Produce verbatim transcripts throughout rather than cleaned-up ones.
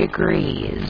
degrees.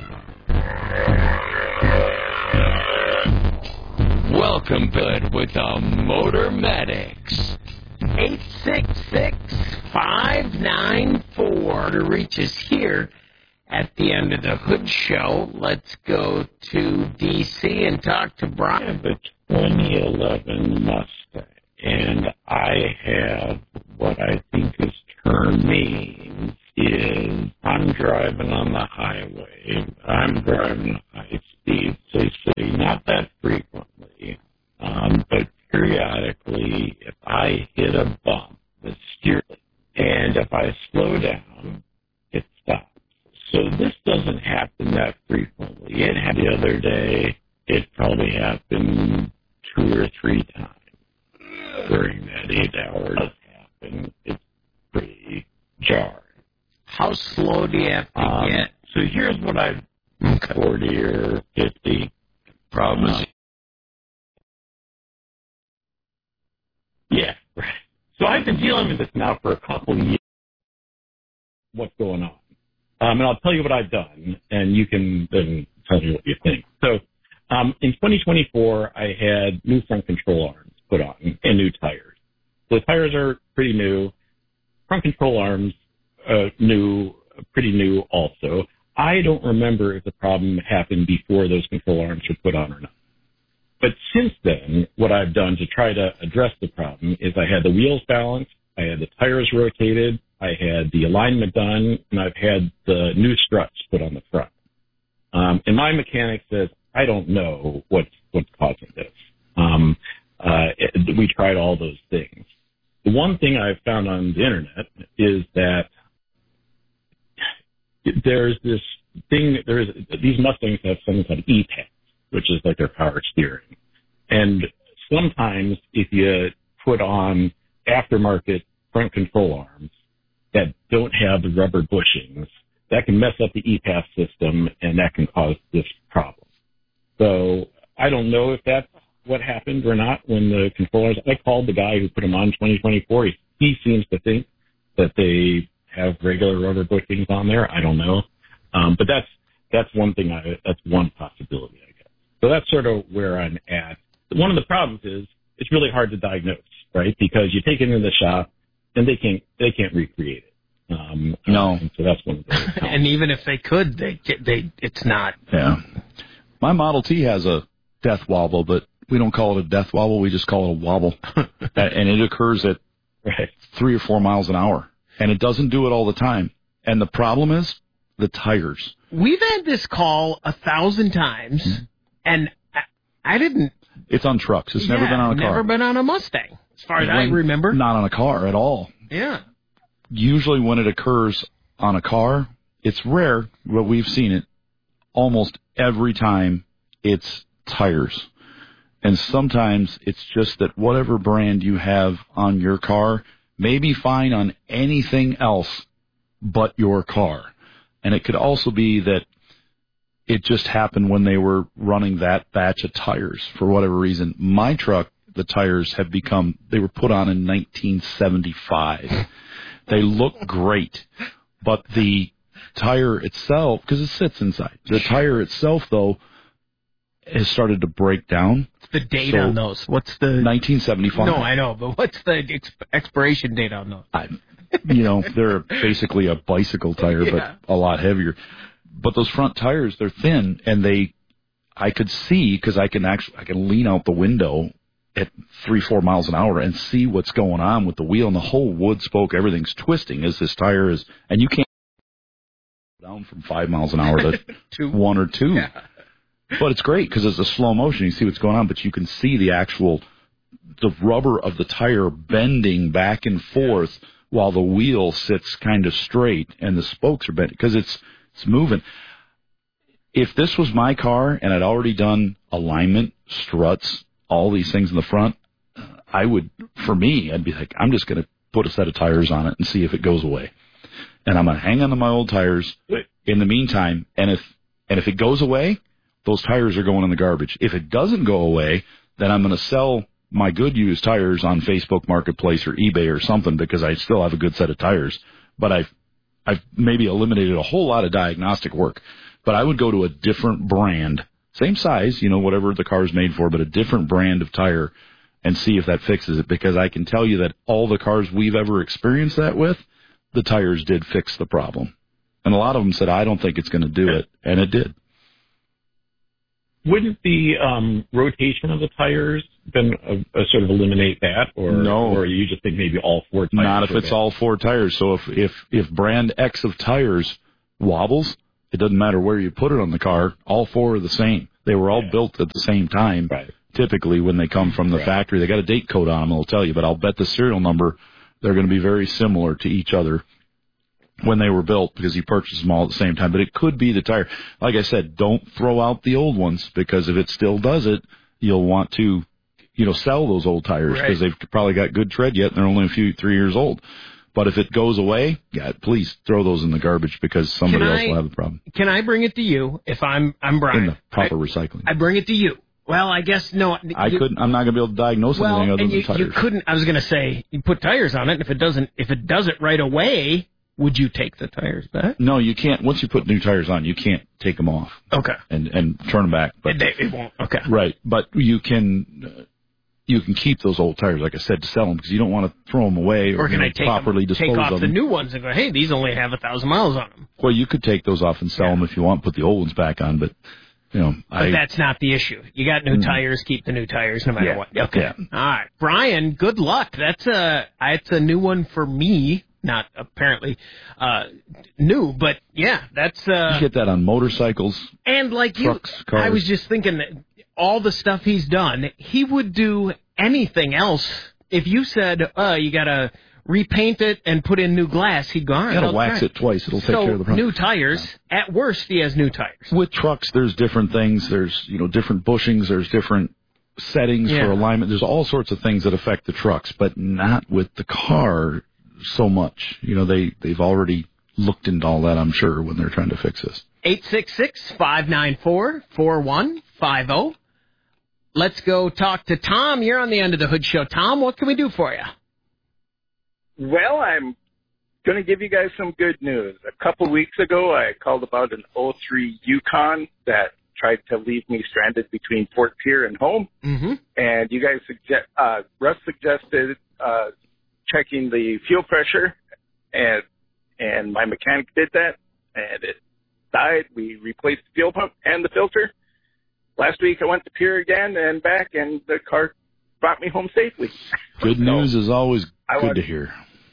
Welcome, Bud, with the Motor Medics. eight six six, five nine four to reach us here at the end of the Hood Show. Let's go to D C and talk to Brian. I have a twenty eleven Mustang, and I have what I think is turn means is I'm driving on the highway. I'm driving high speeds, they say, not that frequently, um, but periodically, if I hit a bump, the steer, and if I slow down, it stops. So this doesn't happen that frequently. It happened the other day. It probably happened two or three times during that eight hours. It happened. It's pretty jarring. How slow do you have to um, get? So here's what I've forty or fifty. Problem is, yeah, right. So I've been dealing with this now for a couple of years. What's going on? Um, and I'll tell you what I've done, and you can then tell me what you think. So um, in twenty twenty-four, I had new front control arms put on and new tires. The tires are pretty new. Front control arms, uh, new, pretty new also. I don't remember if the problem happened before those control arms were put on or not. But since then, what I've done to try to address the problem is I had the wheels balanced, I had the tires rotated, I had the alignment done, and I've had the new struts put on the front. Um, and my mechanic says, I don't know what's, what's causing this. Um, uh, it, we tried all those things. The one thing I've found on the internet is that there's this thing, there's, these Mustangs have something called E-pads, which is like their power steering. And sometimes if you put on aftermarket front control arms that don't have the rubber bushings, that can mess up the E P A S system, and that can cause this problem. So I don't know if that's what happened or not when the controllers, I called the guy who put them on twenty twenty-four. He, he seems to think that they have regular rubber bushings on there. I don't know. Um, but that's, that's one thing I, that's one possibility, I guess. So that's sort of where I'm at. One of the problems is it's really hard to diagnose, right? Because you take it into the shop and they can't, they can't recreate it. Um, no. And so that's one of the and even if they could, they, they, it's not. Yeah. My Model T has a death wobble, but we don't call it a death wobble. We just call it a wobble. And it occurs at right. three or four miles an hour. And it doesn't do it all the time. And the problem is the tires. We've had this call a thousand times, mm-hmm. and I, I didn't. It's on trucks. It's yeah, never been on a car. Never been on a Mustang, as far as I remember. Not on a car at all. Yeah. Usually when it occurs on a car, it's rare, but we've seen it almost every time. It's tires. And sometimes it's just that whatever brand you have on your car may be fine on anything else but your car. And it could also be that it just happened when they were running that batch of tires for whatever reason. My truck, the tires have become, they were put on in nineteen seventy-five. They look great, but the tire itself, because it sits inside, the tire itself, though, has started to break down. What's the date so, on those? What's the... nineteen seventy-five. No, I know, but what's the exp- expiration date on those? I, you know, they're basically a bicycle tire, yeah. but a lot heavier. But those front tires, they're thin, and they, I could see, because I can actually, I can lean out the window at three, four miles an hour and see what's going on with the wheel, and the whole wood spoke, everything's twisting as this tire is, and you can't down from five miles an hour to two. one or two. Yeah. But it's great because it's a slow motion. You see what's going on, but you can see the actual, the rubber of the tire bending back and forth yeah. while the wheel sits kind of straight and the spokes are bent because it's, it's moving. If this was my car and I'd already done alignment, struts, all these things in the front, I would, for me, I'd be like, I'm just going to put a set of tires on it and see if it goes away. And I'm going to hang on to my old tires in the meantime. And if, and if it goes away, those tires are going in the garbage. If it doesn't go away, then I'm going to sell my good used tires on Facebook Marketplace or eBay or something because I still have a good set of tires. But I've, I've maybe eliminated a whole lot of diagnostic work, but I would go to a different brand, same size, you know, whatever the car is made for, but a different brand of tire and see if that fixes it, because I can tell you that all the cars we've ever experienced that with, the tires did fix the problem. And a lot of them said, I don't think it's going to do it, and it did. Wouldn't the um, rotation of the tires then uh, uh, sort of eliminate that, or no? Or you just think maybe all four tires? Not if it's all four tires. So if if if brand X of tires wobbles, it doesn't matter where you put it on the car. All four are the same. They were all yeah. built at the same time. Right. Typically, when they come from the right. factory, they got a date code on them. It'll tell you, but I'll bet the serial number they're going to be very similar to each other when they were built, because you purchased them all at the same time. But it could be the tire. Like I said, don't throw out the old ones, because if it still does it, you'll want to, you know, sell those old tires, because right. they've probably got good tread yet and they're only a few, three years old. But if it goes away, yeah, please throw those in the garbage, because somebody can else I, will have a problem. Can I bring it to you if I'm I'm Brian? In the proper I, recycling. I bring it to you. Well, I guess no. I you, couldn't. I'm not going to be able to diagnose well, anything other and you, than tires. you couldn't. I was going to say you put tires on it, and if it doesn't, if it does it right away, would you take the tires back? No, you can't. Once you put new tires on, you can't take them off. Okay. And and turn them back. But it, it won't. Okay. Right, but you can. Uh, You can keep those old tires, like I said, to sell them, because you don't want to throw them away or, or can you know, I take properly them, dispose take off of the them. new ones and go, hey, these only have a thousand miles on them. Well, you could take those off and sell yeah. them if you want, put the old ones back on, but you know, but I, that's not the issue. You got new mm, tires, keep the new tires no matter yeah, what. Okay, yeah. all right, Brian. Good luck. That's a it's a new one for me. Not apparently uh, new, but yeah, that's uh, you get that on motorcycles and like trucks, you. cars. I was just thinking that all the stuff he's done, he would do anything else. If you said, uh, you got to repaint it and put in new glass, he'd go, all right, you got to wax it twice. It'll take so care of the problem. New tires. Yeah. At worst, he has new tires. With trucks, there's different things. There's, you know, different bushings. There's different settings yeah. for alignment. There's all sorts of things that affect the trucks, but not with the car so much. You know, they, they've already looked into all that, I'm sure, when they're trying to fix this. eight six six, five nine four, four one five zero. Let's go talk to Tom. You're on the End of the Hood Show. Tom, what can we do for you? Well, I'm going to give you guys some good news. A couple weeks ago, I called about an oh three Yukon that tried to leave me stranded between Fort Pierre and home. Mm-hmm. And you guys suggest, uh, Russ suggested uh, checking the fuel pressure, and and my mechanic did that, and it died. We replaced the fuel pump and the filter. Last week, I went to Pierre again and back, and the car brought me home safely. Good news so, is always good want, to hear.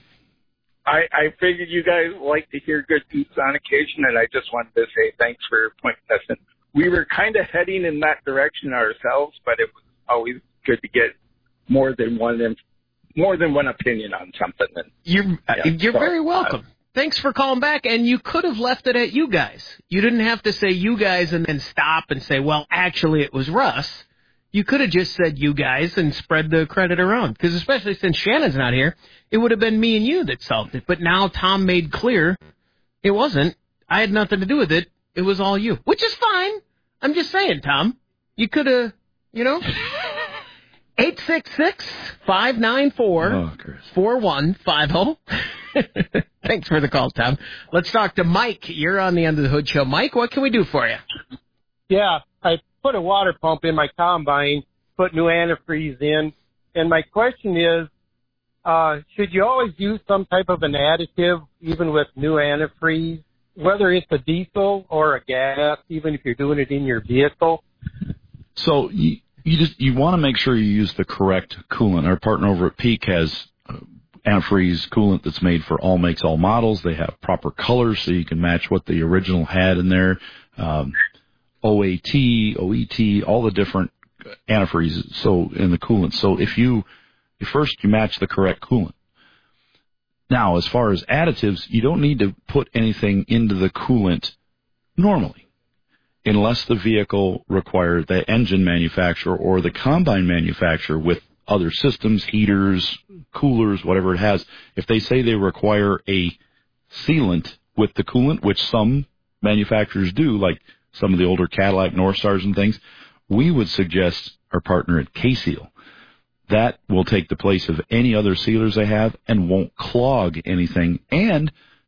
I, I figured you guys like to hear good news on occasion, and I just wanted to say thanks for pointing us in. We were kind of heading in that direction ourselves, but it was always good to get more than one more than one opinion on something. And, you're yeah, you're so, very welcome. Uh, Thanks for calling back, and you could have left it at you guys. You didn't have to say you guys and then stop and say, well, actually it was Russ. You could have just said you guys and spread the credit around, because especially since Shannon's not here, it would have been me and you that solved it. But now Tom made clear it wasn't. I had nothing to do with it. It was all you, which is fine. I'm just saying, Tom. You could have, you know. eight six six, five nine four, four one five zero. Thanks for the call, Tom. Let's talk to Mike. You're on the End of the Hood Show. Mike, what can we do for you? Yeah, I put a water pump in my combine, put new antifreeze in, and my question is, uh, should you always use some type of an additive, even with new antifreeze, whether it's a diesel or a gas, even if you're doing it in your vehicle? So you, you just you want to make sure you use the correct coolant. Our partner over at Peak has uh, antifreeze coolant that's made for all makes, all models. They have proper colors so you can match what the original had in there. Um, O A T, O E T, all the different antifreezes. So in the coolant. So if you first you match the correct coolant. Now, as far as additives, you don't need to put anything into the coolant normally, unless the vehicle requires the engine manufacturer or the combine manufacturer with other systems, heaters, coolers, whatever it has. If they say they require a sealant with the coolant, which some manufacturers do, like some of the older Cadillac North Stars and things, we would suggest our partner at K-Seal. That will take the place of any other sealers they have and won't clog anything. And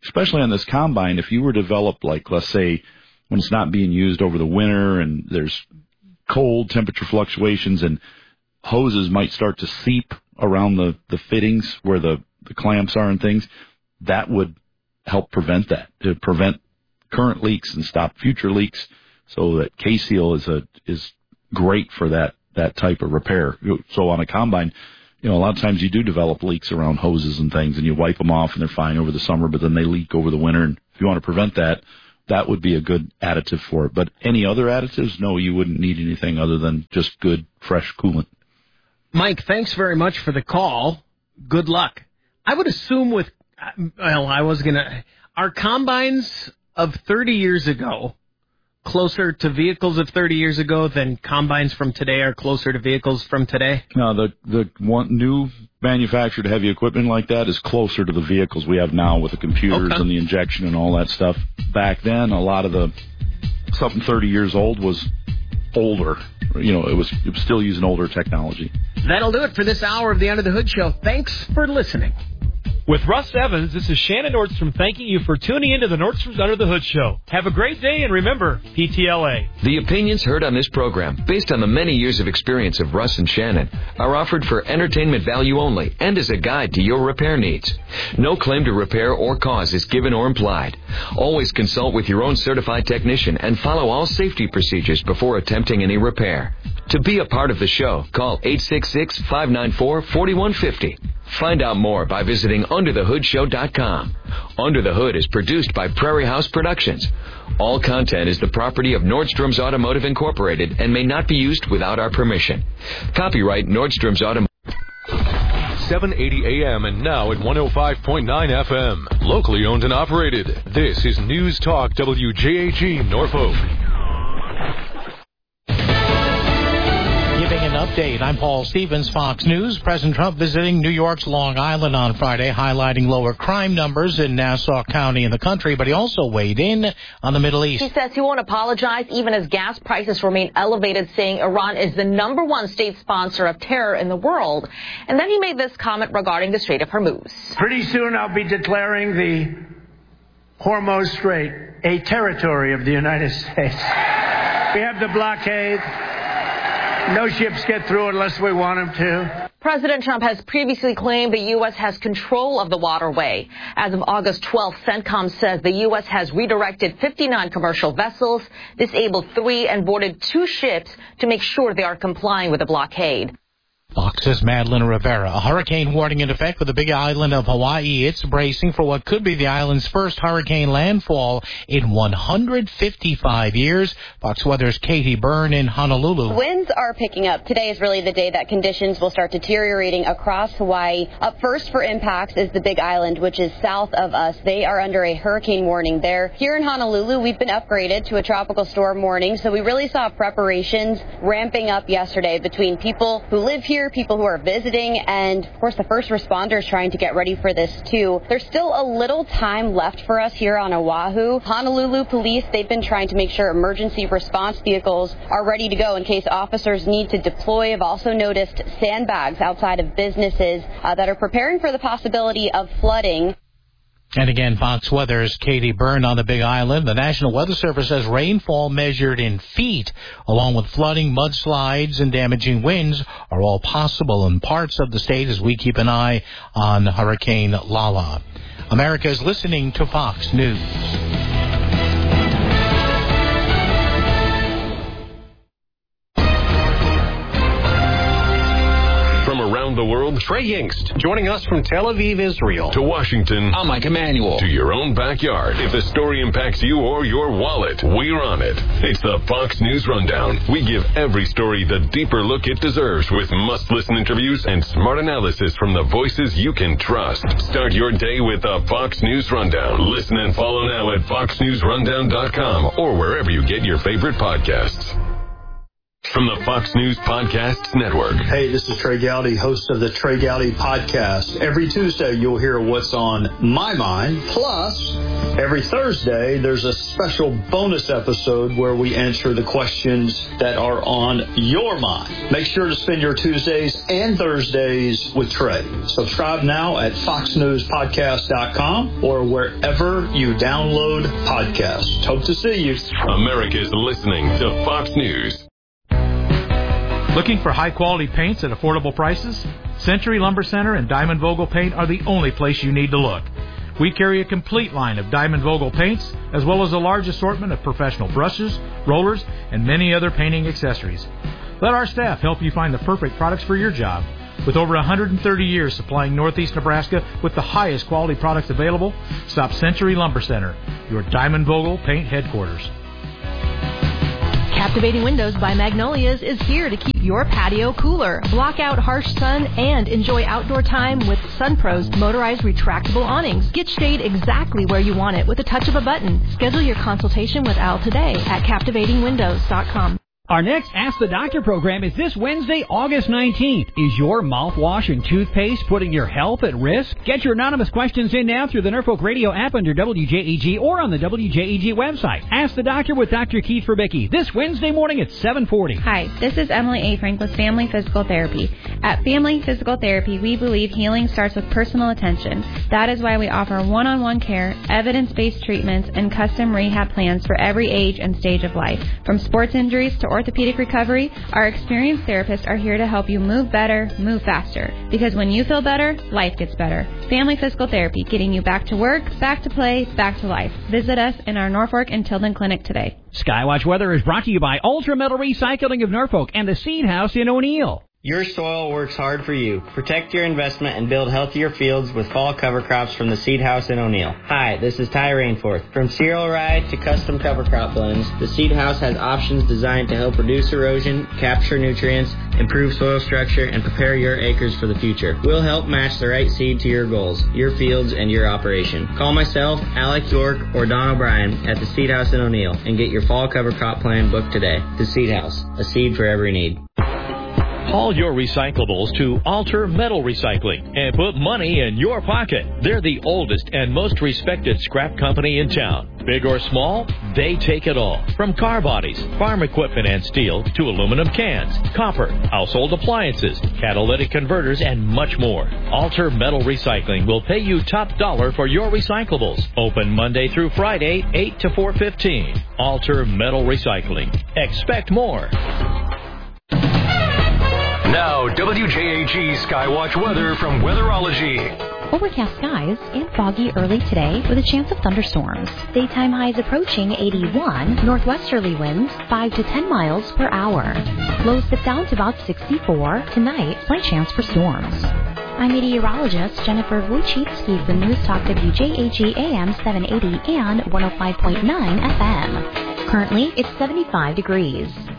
especially on this combine, if you were developed, like, let's say, when it's not being used over the winter and there's cold temperature fluctuations and hoses might start to seep around the, the fittings where the, the clamps are and things, that would help prevent that, to prevent current leaks and stop future leaks. So that K-Seal is a is great for that, that type of repair. So on a combine, you know, a lot of times you do develop leaks around hoses and things, and you wipe them off and they're fine over the summer, but then they leak over the winter. And if you want to prevent that, that would be a good additive for it. But any other additives, no, you wouldn't need anything other than just good, fresh coolant. Mike, thanks very much for the call. Good luck. I would assume with, well, I was going to, are combines of thirty years ago closer to vehicles of thirty years ago than combines from today are closer to vehicles from today? No, the the one new manufactured heavy equipment like that is closer to the vehicles we have now with the computers okay. and the injection and all that stuff. Back then, a lot of the something thirty years old was older. You know, it was, it was still using older technology. That'll do it for this hour of the Under the Hood Show. Thanks for listening. With Russ Evans, this is Shannon Nordstrom thanking you for tuning into the Nordstrom's Under the Hood Show. Have a great day, and remember, P T L A. The opinions heard on this program, based on the many years of experience of Russ and Shannon, are offered for entertainment value only and as a guide to your repair needs. No claim to repair or cause is given or implied. Always consult with your own certified technician and follow all safety procedures before attempting any repair. To be a part of the show, call eight six six, five nine four, four one five zero. Find out more by visiting under the hood show dot com. Under the Hood is produced by Prairie House Productions. All content is the property of Nordstrom's Automotive Incorporated and may not be used without our permission. Copyright Nordstrom's Automotive. seven eighty A M and now at one oh five point nine F M. Locally owned and operated. This is News Talk W J H E Norfolk. Giving an update, I'm Paul Stevens, Fox News. President Trump visiting New York's Long Island on Friday, highlighting lower crime numbers in Nassau County and the country, but he also weighed in on the Middle East. He says he won't apologize even as gas prices remain elevated, saying Iran is the number one state sponsor of terror in the world. And then he made this comment regarding the Strait of Hormuz. Pretty soon I'll be declaring the Hormuz Strait a territory of the United States. We have the blockade. No ships get through unless we want them to. President Trump has previously claimed the U S has control of the waterway. As of August twelfth, CENTCOM says the U S has redirected fifty-nine commercial vessels, disabled three, and boarded two ships to make sure they are complying with the blockade. Fox's Madeline Rivera. A hurricane warning in effect for the big island of Hawaii. It's bracing for what could be the island's first hurricane landfall in one hundred fifty-five years. Fox Weather's Katie Byrne in Honolulu. Winds are picking up. Today is really the day that conditions will start deteriorating across Hawaii. Up first for impacts is the big island, which is south of us. They are under a hurricane warning there. Here in Honolulu, we've been upgraded to a tropical storm warning, so we really saw preparations ramping up yesterday between people who live here, people who are visiting, and of course the first responders trying to get ready for this too. There's still a little time left for us here on Oahu. Honolulu police, they've been trying to make sure emergency response vehicles are ready to go in case officers need to deploy. I've also noticed sandbags outside of businesses uh, that are preparing for the possibility of flooding. And again, Fox Weather's Katie Byrne on the Big Island. The National Weather Service says rainfall measured in feet, along with flooding, mudslides, and damaging winds, are all possible in parts of the state as we keep an eye on Hurricane Lala. America is listening to Fox News. Around the world, Trey Yingst, joining us from Tel Aviv, Israel. To Washington. I'm Mike Emanuel. To your own backyard. If the story impacts you or your wallet, we're on it. It's the Fox News Rundown. We give every story the deeper look it deserves with must-listen interviews and smart analysis from the voices you can trust. Start your day with the Fox News Rundown. Listen and follow now at fox news rundown dot com or wherever you get your favorite podcasts. From the Fox News Podcasts Network. Hey, this is Trey Gowdy, host of the Trey Gowdy Podcast. Every Tuesday, you'll hear what's on my mind. Plus, Every Thursday, there's a special bonus episode where we answer the questions that are on your mind. Make sure to spend your Tuesdays and Thursdays with Trey. Subscribe now at fox news podcast dot com or wherever you download podcasts. Hope to see you. America's listening to Fox News. Looking for high-quality paints at affordable prices? Century Lumber Center and Diamond Vogel Paint are the only place you need to look. We carry a complete line of Diamond Vogel paints, as well as a large assortment of professional brushes, rollers, and many other painting accessories. Let our staff help you find the perfect products for your job. With over one hundred thirty years supplying Northeast Nebraska with the highest quality products available, stop Century Lumber Center, your Diamond Vogel paint headquarters. Captivating Windows by Magnolias is here to keep your patio cooler, block out harsh sun, and enjoy outdoor time with SunPro's motorized retractable awnings. Get shade exactly where you want it with a touch of a button. Schedule your consultation with Al today at captivating windows dot com. Our next Ask the Doctor program is this Wednesday, August nineteenth. Is your mouthwash and toothpaste putting your health at risk? Get your anonymous questions in now through the Norfolk Radio app under W J E G or on the W J E G website. Ask the Doctor with Doctor Keith Verbicki this Wednesday morning at seven forty. Hi, this is Emily A. Frank with Family Physical Therapy. At Family Physical Therapy, we believe healing starts with personal attention. That is why we offer one-on-one care, evidence-based treatments, and custom rehab plans for every age and stage of life. From sports injuries to orthopedic recovery, our experienced therapists are here to help you move better, move faster. Because when you feel better, life gets better. Family Physical Therapy, getting you back to work, back to play, back to life. Visit us in our Norfolk and Tilden clinic today. Skywatch Weather is brought to you by Ultra Metal Recycling of Norfolk and the Seed House in O'Neill. Your soil works hard for you. Protect your investment and build healthier fields with fall cover crops from the Seed House in O'Neill. Hi, this is Ty Rainforth. From cereal rye to custom cover crop blends, the Seed House has options designed to help reduce erosion, capture nutrients, improve soil structure, and prepare your acres for the future. We'll help match the right seed to your goals, your fields, and your operation. Call myself, Alec York, or Don O'Brien at the Seed House in O'Neill and get your fall cover crop plan booked today. The Seed House, a seed for every need. Haul your recyclables to Alter Metal Recycling and put money in your pocket. They're the oldest and most respected scrap company in town. Big or small, they take it all. From car bodies, farm equipment and steel, to aluminum cans, copper, household appliances, catalytic converters, and much more. Alter Metal Recycling will pay you top dollar for your recyclables. Open Monday through Friday, eight to four fifteen. Alter Metal Recycling. Expect more. Now, W J A G Skywatch weather from Weatherology. Overcast skies and foggy early today with a chance of thunderstorms. Daytime highs approaching eighty-one, northwesterly winds five to ten miles per hour. Lows dip down to about sixty-four. Tonight, slight chance for storms. I'm meteorologist Jennifer Wojcicki from News Talk W J A G A M seven eighty and one oh five point nine F M. Currently, it's seventy-five degrees.